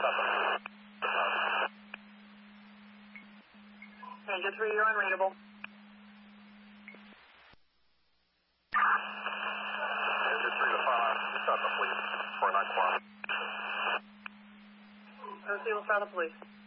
Angel 3, you're unreadable. Angel 3 to 5, stop the police. 491. Let's see, we'll start the police.